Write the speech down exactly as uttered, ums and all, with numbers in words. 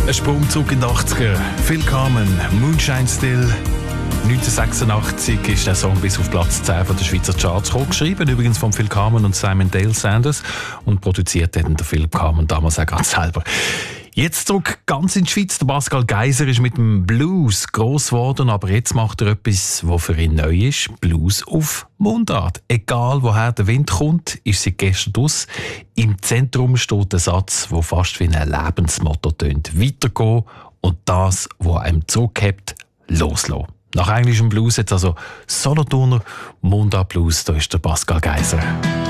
Ein Sprung zurück in die achtziger. Phil Carmen, Moonshine Still. neunzehnhundertsechsundachtzig ist der Song bis auf Platz zehn von der Schweizer Charts gekommen. Geschrieben übrigens von Phil Carmen und Simon Dale Sanders. Und produziert hat der Phil Carmen damals auch ganz selber. Jetzt zurück ganz in die Schweiz. Der Pascal Geiser ist mit dem Blues gross geworden, aber jetzt macht er etwas, was für ihn neu ist. Blues auf Mundart. Egal woher der Wind kommt, ist seit gestern aus. Im Zentrum steht ein Satz, der fast wie ein Lebensmotto tönt. Weitergehen und das, was einem zurückhält, loslassen. Nach englischem Blues jetzt also Solothurner Mundart Blues. Da ist der Pascal Geiser.